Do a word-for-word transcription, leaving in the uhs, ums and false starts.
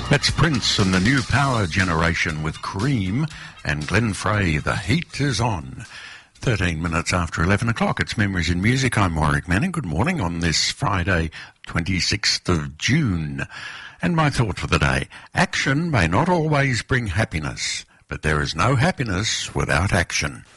That's Prince and the New Power Generation with Cream, and Glenn Frey, The Heat Is On. thirteen minutes after eleven o'clock, it's Memories in Music. I'm Warwick Manning. Good morning on this Friday, twenty-sixth of June. And my thought for the day: action may not always bring happiness, but there is no happiness without action.